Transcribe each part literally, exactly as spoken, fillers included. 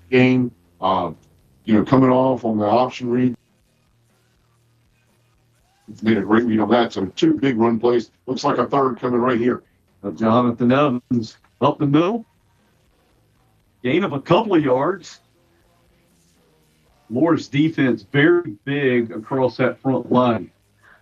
game. Uh, you know, coming off on the option read. Made a great read on that. So two big run plays. Looks like a third coming right here. Jonathan Evans up the middle. Gain of a couple of yards. Loras defense very big across that front line.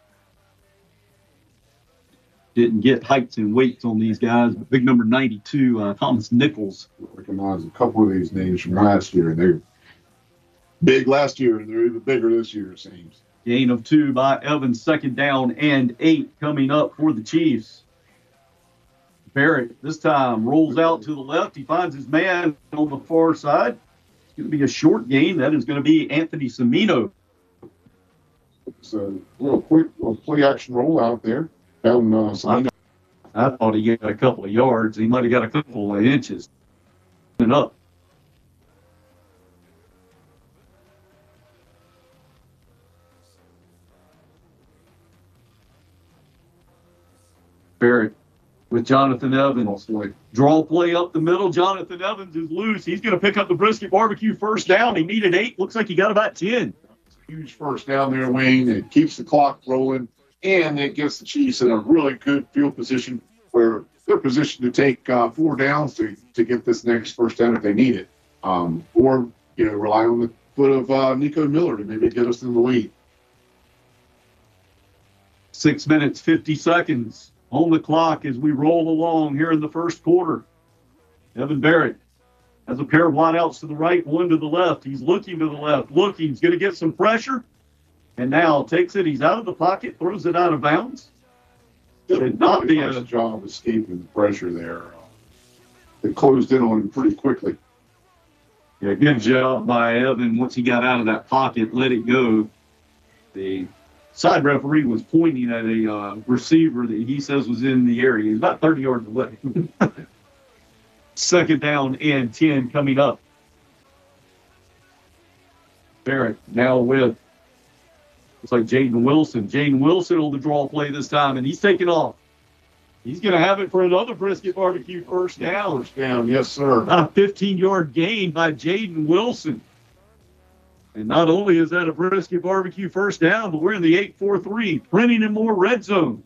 Didn't get heights and weights on these guys, but big number ninety-two, uh, Thomas Nichols. I recognize a couple of these names from last year, and they're big last year, and they're even bigger this year, it seems. Gain of two by Evans, second down and eight coming up for the Chiefs. Barrett this time rolls out to the left. He finds his man on the far side. It's going to be a short gain. That is going to be Anthony Semino. It's a little quick little play action rollout there. Down, uh, Semino. I thought he got a couple of yards. He might have got a couple of inches. And up. Barrett with Jonathan Evans. Draw play up the middle. Jonathan Evans is loose. He's going to pick up the Brisket Barbecue first down. He needed eight. Looks like he got about ten. Huge first down there, Wayne. It keeps the clock rolling, and it gets the Chiefs in a really good field position where they're positioned to take uh, four downs to, to get this next first down if they need it. Um, or, you know, rely on the foot of uh, Nico Miller to maybe get us in the lead. Six minutes, fifty seconds on the clock as we roll along here in the first quarter. Evan Barrett has a pair of wideouts to the right, one to the left. He's looking to the left, looking. He's going to get some pressure. And now takes it. He's out of the pocket, throws it out of bounds. Should not be nice a job escaping the pressure there. They closed in on him pretty quickly. Yeah, good job by Evan. Once he got out of that pocket, let it go. The side referee was pointing at a uh, receiver that he says was in the area. He's about thirty yards away. Second down and ten coming up. Barrett now with, looks like Jaden Wilson. Jaden Wilson on the draw play this time, and he's taking off. He's going to have it for another Brisket Barbecue first down. First down, yes, sir. About a fifteen-yard gain by Jaden Wilson. And not only is that a Brisket Barbecue first down, but we're in the eight four three, printing in more red zone.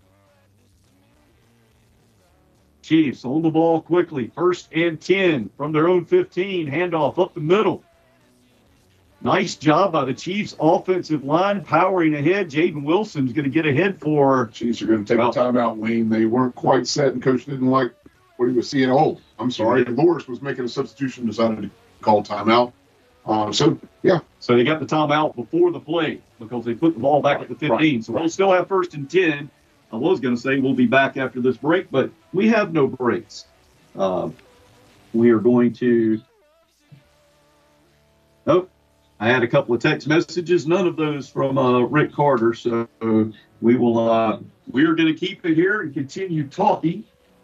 Chiefs on the ball quickly. First and ten from their own fifteen. Handoff up the middle. Nice job by the Chiefs offensive line powering ahead. Jaden Wilson's going to get ahead for. Chiefs are going to take well, a timeout, Wayne. They weren't quite set, and coach didn't like what he was seeing. Oh, I'm sorry. Loras was making a substitution, decided to call timeout. Uh, so, yeah. So they got the timeout before the play because they put the ball back at the fifteen. Right. So we'll still have first and ten. I was going to say we'll be back after this break, but we have no breaks. Uh, we are going to. Oh, I had a couple of text messages, none of those from uh, Rick Carter. So we will. Uh, we are going to keep it here and continue talking.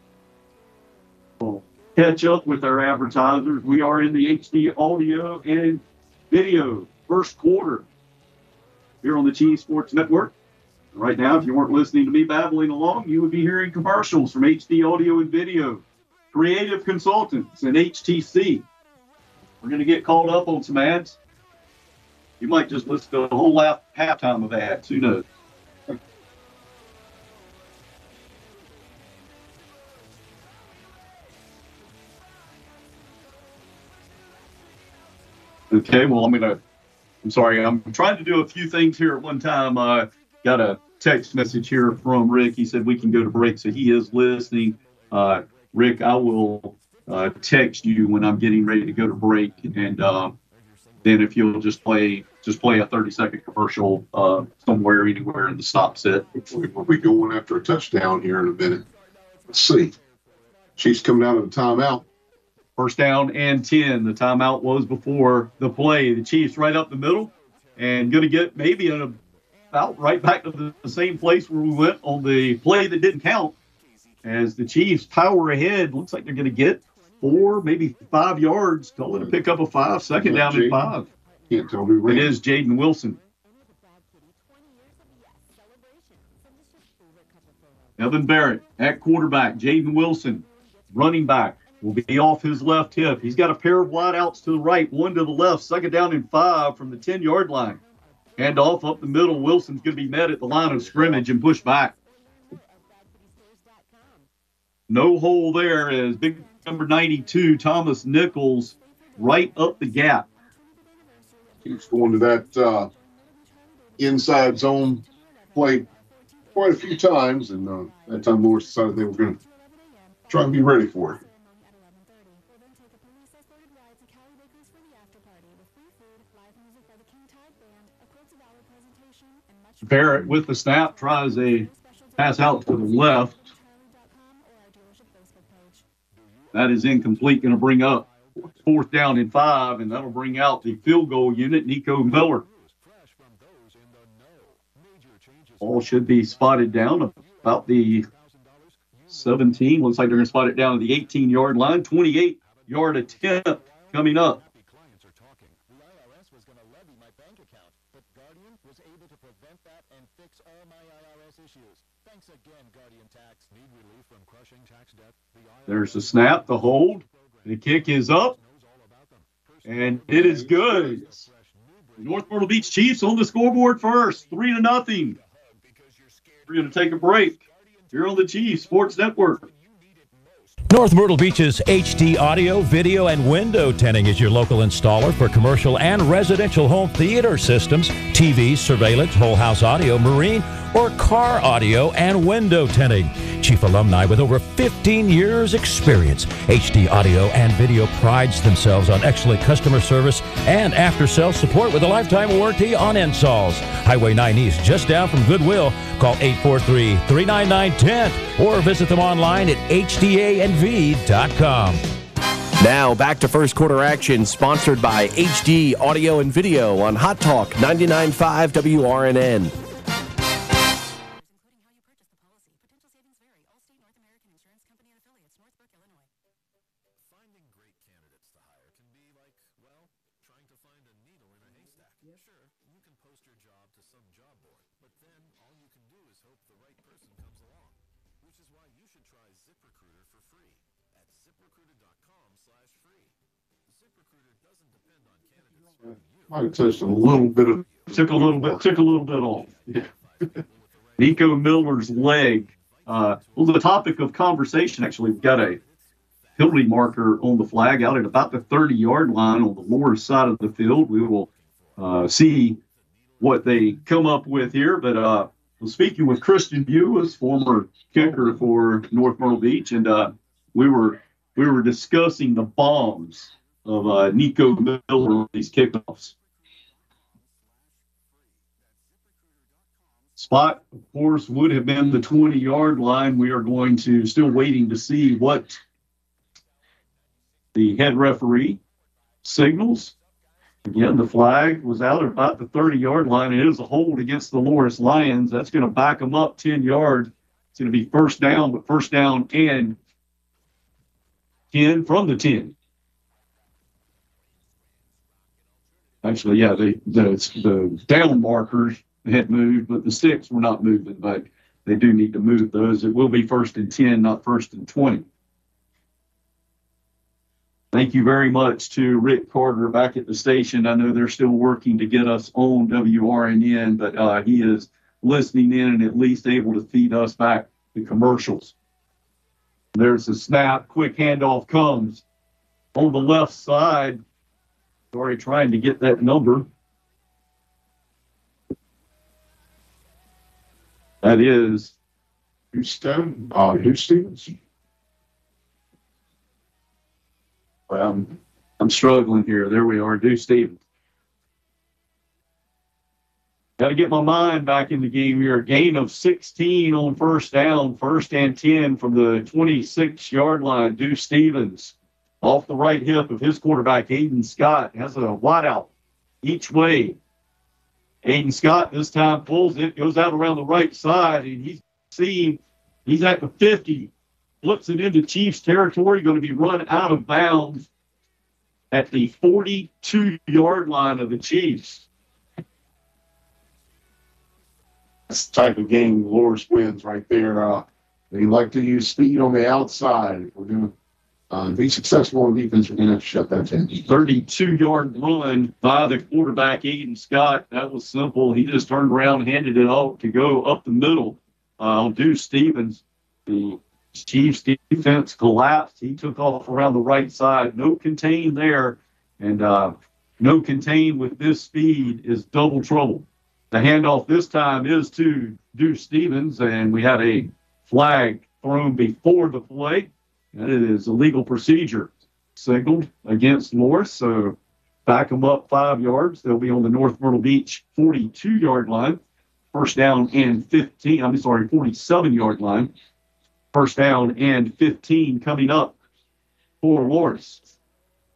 We'll catch up with our advertisers. We are in the H D audio and video first quarter here on the Chiefs Sports Network. Right now, if you weren't listening to me babbling along, you would be hearing commercials from H D Audio and Video, Creative Consultants, and H T C. We're going to get caught up on some ads. You might just listen to a whole lap, halftime of ads. Who knows? Okay, well, I'm going to, I'm sorry, I'm trying to do a few things here at one time. Uh, got a text message here from Rick. He said we can go to break, so he is listening. Uh, Rick, I will uh, text you when I'm getting ready to go to break, and uh, then if you'll just play just play a thirty second commercial uh, somewhere, anywhere in the stop set. We'll be going after a touchdown here in a minute. Let's see. Chiefs coming out of the timeout. First down and ten. The timeout was before the play. The Chiefs right up the middle and going to get maybe an about right back to the, the same place where we went on the play that didn't count. As the Chiefs power ahead, looks like they're going to get four, maybe five yards. Call it a pick up a five, second down and five. Can't tell who ran. It is Jaden Wilson. Evan Barrett at quarterback. Jaden Wilson running back. will be off his left hip. He's got a pair of wideouts to the right, one to the left, second down and five from the ten-yard line. Hand off up the middle. Wilson's going to be met at the line of scrimmage and pushed back. No hole there as big number ninety-two, Thomas Nichols, right up the gap. Keeps going to that uh, inside zone play quite a few times, and uh, that time Morris decided they were going to try and be ready for it. Barrett with the snap tries a pass out to the left. That is incomplete, going to bring up fourth down and five, and that'll bring out the field goal unit, Nico Miller. Ball should be spotted down about the seventeen. Looks like they're going to spot it down to the eighteen-yard line. twenty-eight-yard attempt coming up. There's the snap, the hold. The kick is up, and it is good. North Myrtle Beach Chiefs on the scoreboard first, three to nothing. We're going to take a break here on the Chiefs Sports Network. North Myrtle Beach's H D audio, video, and window tinting is your local installer for commercial and residential home theater systems, T Vs, surveillance, whole house audio, marine, or car audio and window tinting. Chief alumni with over fifteen years experience. H D Audio and Video prides themselves on excellent customer service and after-sales support with a lifetime warranty on installs. Highway nine East, just down from Goodwill. Call eight four three, three nine nine, one zero or visit them online at H D A N V dot com. Now back to first quarter action, sponsored by H D Audio and Video on Hot Talk ninety-nine point five W R N N. Might have touched a little bit of. Took a little bit, took a little bit off. Yeah. Nico Miller's leg. Uh, well, the topic of conversation, actually, we've got a penalty marker on the flag out at about the thirty-yard line on the lower side of the field. We will uh, see what they come up with here. But uh, I'm speaking with Christian Buis, former kicker for North Myrtle Beach, and uh, we were we were discussing the bombs of uh, Nico Miller on these kickoffs. Spot, of course, would have been the twenty-yard line. We are going to still waiting to see what the head referee signals. Again, the flag was out at about the thirty-yard line. It is a hold against the Loris Lions. That's going to back them up ten yards. It's going to be first down, but first down and ten from the ten. Actually, yeah, the the, the down markers had moved, but the sticks were not moving, but they do need to move those. It will be first and ten, not first and twenty. Thank you very much to Rick Carter back at the station. I know they're still working to get us on W R N N, but uh, he is listening in and at least able to feed us back the commercials. There's a snap. Quick handoff comes on the left side. Sorry, trying to get that number. That is Houston, uh, Houston. Well, I'm, I'm struggling here. There we are, Deuce Stevens. Got to get my mind back in the game here. A gain of sixteen on first down, first and ten from the twenty-six-yard line. Deuce Stevens off the right hip of his quarterback, Aiden Scott, has a wideout each way. Aiden Scott this time pulls it, goes out around the right side, and he's seen he's at the fifty. Flips it into Chiefs territory, going to be run out of bounds at the forty-two-yard line of the Chiefs. That's the type of game Loris wins right there. Uh, they like to use speed on the outside. If we're going to uh, be successful on defense, we're going to have to shut that down. thirty-two yard run by the quarterback, Aiden Scott. That was simple. He just turned around, handed it off to go up the middle uh, on Deuce Stevens. The Chiefs defense collapsed. He took off around the right side. No contain there. And uh, no contain with this speed is double trouble. The handoff this time is to Deuce Stevens, and we had a flag thrown before the play. That is a legal procedure signaled against Morris. So back them up five yards. They'll be on the North Myrtle Beach forty-two yard line. First down and fifteen. I'm sorry, forty-seven yard line. First down and fifteen coming up for Morris.